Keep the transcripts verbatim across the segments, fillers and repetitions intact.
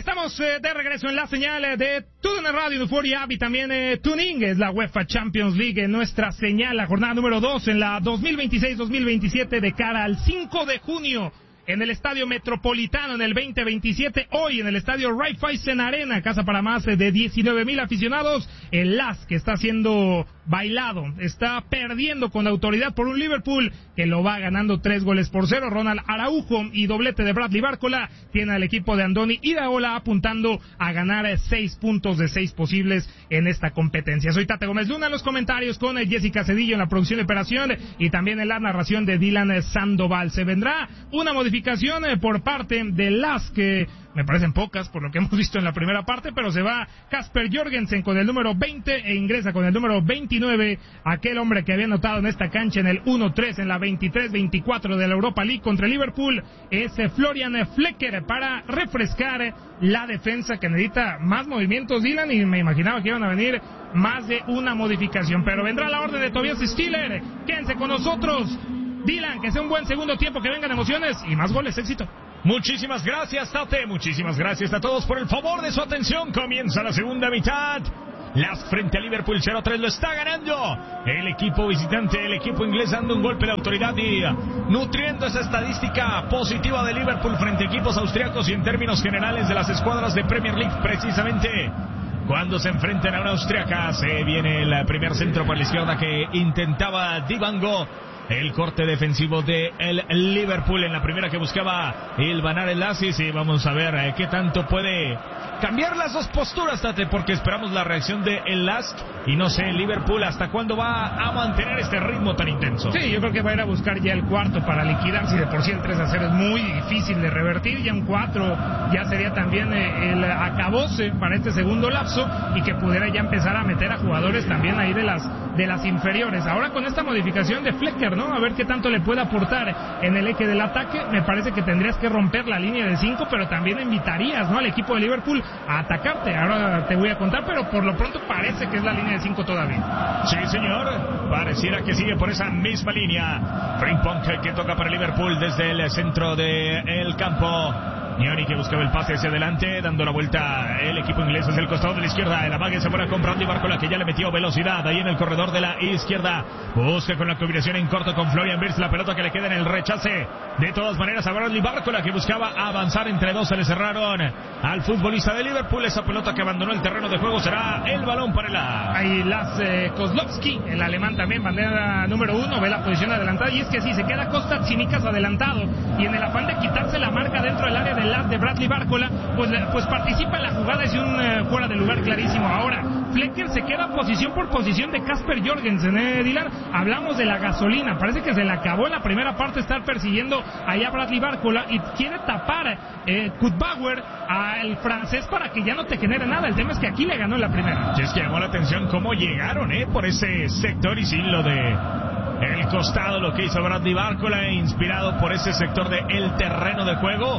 Estamos eh, de regreso en la señal eh, de TUDN Radio, Euphoria App y también eh, Tuning, es la UEFA Champions League en nuestra señal, la jornada número dos en la dos mil veintiséis dos mil veintisiete de cara al cinco de junio. En el Estadio Metropolitano en el veinte veintisiete, hoy en el Estadio Raiffeisen Arena, casa para más de diecinueve mil aficionados, el L A S que está siendo bailado, está perdiendo con autoridad por un Liverpool que lo va ganando tres goles por cero. Ronald Araujo y doblete de Bradley Bárcola tiene al equipo de Andoni Iraola apuntando a ganar seis puntos de seis posibles en esta competencia. Soy Tate Gómez Luna en los comentarios con Jessica Cedillo en la producción de operación y también en la narración de Dylan Sandoval. Se vendrá una modificación por parte del L A S que me parecen pocas por lo que hemos visto en la primera parte, pero se va Kasper Jorgensen con el número veinte e ingresa con el número veintinueve, aquel hombre que había anotado en esta cancha en el uno tres, en la veintitrés veinticuatro de la Europa League contra el Liverpool, es Florian Flecker para refrescar la defensa que necesita más movimientos, Dylan, y me imaginaba que iban a venir más de una modificación, pero vendrá la orden de Tobias Stiller. Quédense con nosotros, Dylan, que sea un buen segundo tiempo, que vengan emociones y más goles, éxito. Muchísimas gracias, Tate, muchísimas gracias a todos por el favor de su atención. Comienza la segunda mitad. L A S frente a Liverpool, cero tres, lo está ganando el equipo visitante, el equipo inglés dando un golpe de autoridad y nutriendo esa estadística positiva de Liverpool frente a equipos austriacos y en términos generales de las escuadras de Premier League, precisamente cuando se enfrentan a una austriaca. Se viene el primer centro por la izquierda que intentaba Dibango. El corte defensivo de el Liverpool en la primera que buscaba el banar el Asis, y vamos a ver eh, qué tanto puede cambiar las dos posturas, Tate, porque esperamos la reacción de el L A S y no sé, Liverpool hasta cuándo va a mantener este ritmo tan intenso. Sí, yo creo que va a ir a buscar ya el cuarto para liquidar, si de por sí el tres a cero es muy difícil de revertir, ya un cuatro ya sería también eh, el acabose para este segundo lapso y que pudiera ya empezar a meter a jugadores también ahí de las de las inferiores. Ahora con esta modificación de Flecker, ¿no? A ver qué tanto le puede aportar en el eje del ataque. Me parece que tendrías que romper la línea de cinco, pero también invitarías, ¿no?, al equipo de Liverpool a atacarte. Ahora te voy a contar, pero por lo pronto parece que es la línea de cinco todavía. Sí, señor. Pareciera que sigue por esa misma línea. Frimpong que toca para Liverpool desde el centro del campo. Nioni que buscaba el pase hacia adelante, dando la vuelta el equipo inglés hacia el costado de la izquierda. El amague se vuelve con Bradley Bárcola, que ya le metió velocidad ahí en el corredor de la izquierda. Busca con la combinación en corto con Florian Wirtz, la pelota que le queda en el rechace. De todas maneras a Bradley Bárcola, que buscaba avanzar entre dos, se le cerraron al futbolista de Liverpool. Esa pelota que abandonó el terreno de juego será el balón para el A. Ahí Las eh, Kozlowski, el alemán también, bandera número uno, ve la posición adelantada, y es que sí, se queda Costa Tsimikas adelantado, y en el afán de quitarse la marca dentro del área del L A S de Bradley Bárcola, pues, pues participa en la jugada, es un eh, fuera de lugar clarísimo. Ahora Flecker se queda posición por posición de Kasper Jorgensen, eh, Dylan. Hablamos de la gasolina, parece que se le acabó en la primera parte estar persiguiendo allá Bradley Bárcola y quiere tapar eh, Kutbauer al francés para que ya no te genere nada. El tema es que aquí le ganó en la primera. Y es que llamó la atención cómo llegaron eh, por ese sector, y sin lo de el costado, lo que hizo Bradley Bárcola, inspirado por ese sector de el terreno de juego,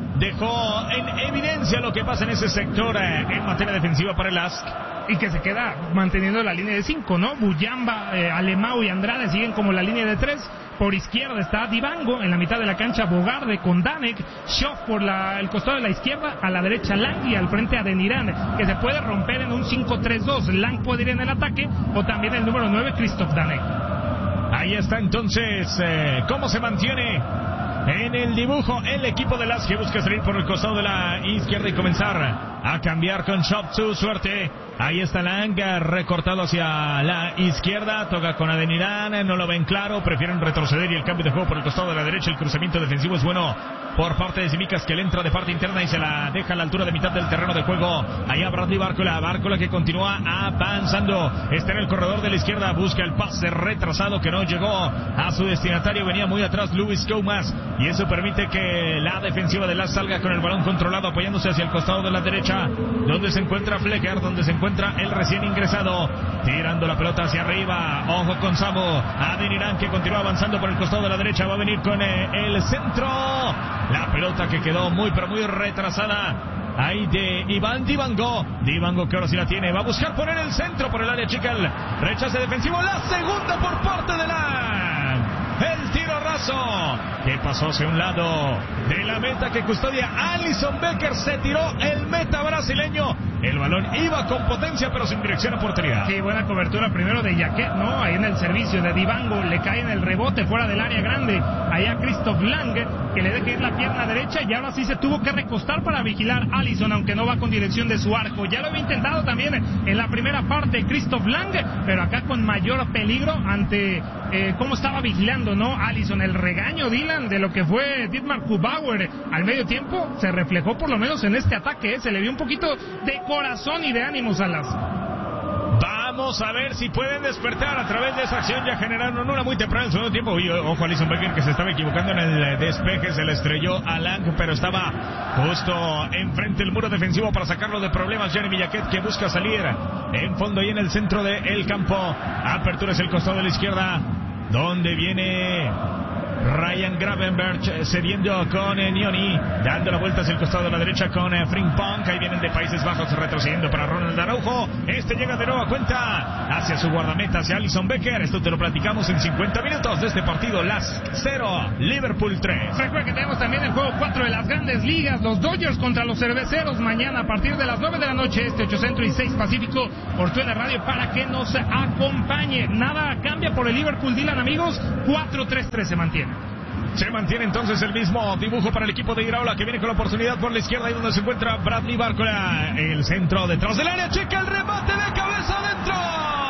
dejó en evidencia lo que pasa en ese sector eh, en materia defensiva para el A S. Y que se queda manteniendo la línea de cinco, ¿no? Buyamba, eh, Alemão y Andrade siguen como la línea de tres. Por izquierda está Dibango, en la mitad de la cancha Bogarde con Danek, Schoff por la, el costado de la izquierda, a la derecha Lang y al frente Adeniran, que se puede romper en un cinco tres dos. Lang puede ir en el ataque, o también el número nueve, Christoph Danek. Ahí está entonces eh, cómo se mantiene en el dibujo el equipo de Las, que busca salir por el costado de la izquierda y comenzar a cambiar con Schopp su suerte. Ahí está Lang, recortado hacia la izquierda, toca con Adeniran, no lo ven claro, prefieren retroceder y el cambio de juego por el costado de la derecha. El cruzamiento defensivo es bueno por parte de Tsimikas, que le entra de parte interna y se la deja a la altura de mitad del terreno de juego. Allá Bradley Bárcola, Bárcola que continúa avanzando, está en el corredor de la izquierda, busca el pase retrasado que no llegó a su destinatario, venía muy atrás Luis Comas, y eso permite que la defensiva de Las salga con el balón controlado, apoyándose hacia el costado de la derecha, donde se encuentra Flecker, donde se encuentra el recién ingresado, tirando la pelota hacia arriba. Ojo con Samo, Adeniran que continúa avanzando por el costado de la derecha, va a venir con eh, el centro, la pelota que quedó muy pero muy retrasada ahí de Iván Dibango. Dibango que ahora sí la tiene, va a buscar poner el centro por el área chica, el rechace defensivo, la segunda por parte de la el tiro pasó? ¿Qué pasó hacia un lado de la meta que custodia Alisson Becker? Se tiró el meta brasileño. El balón iba con potencia, pero sin dirección a portería. Sí, buena cobertura primero de Jaquet, ¿no? Ahí en el servicio de Dibango, le cae en el rebote fuera del área grande. Allá Christoph Lang, que le deja ir la pierna derecha y ahora sí se tuvo que recostar para vigilar a Alisson, aunque no va con dirección de su arco. Ya lo había intentado también en la primera parte Christoph Lang, pero acá con mayor peligro ante eh, cómo estaba vigilando, ¿no? Alisson, el regaño, Dylan, de lo que fue Dietmar Kubauer al medio tiempo, se reflejó por lo menos en este ataque, ¿eh? Se le vio un poquito de corazón y de ánimo, Salas. Vamos a ver si pueden despertar a través de esa acción. Ya generaron una muy temprano en el segundo tiempo. Y ojo a Alisson Becker, que se estaba equivocando en el despeje. Se le estrelló a Lang, pero estaba justo enfrente del muro defensivo para sacarlo de problemas. Jeremy Jaquet, que busca salir en fondo y en el centro del campo. Apertura es el costado de la izquierda, donde viene Ryan Gravenberch cediendo con eh, Nioni, dando la vuelta hacia el costado de la derecha con eh, Frimpong. Ahí vienen de Países Bajos retrocediendo para Ronald Araujo. Este llega de nueva cuenta hacia su guardameta, hacia Alisson Becker. Esto te lo platicamos en cincuenta minutos de este partido. Las cero, Liverpool tres. Recuerda que tenemos también el juego cuatro de las Grandes Ligas, los Dodgers contra los Cerveceros, mañana a partir de las nueve de la noche, este ocho Centro y seis Pacífico, por Tuena Radio, para que nos acompañe. Nada cambia por el Liverpool, Dylan, amigos. cuatro tres tres se mantiene. Se mantiene entonces el mismo dibujo para el equipo de Iraola, que viene con la oportunidad por la izquierda, ahí donde se encuentra Bradley Barcola. El centro detrás del área, checa el remate de cabeza adentro.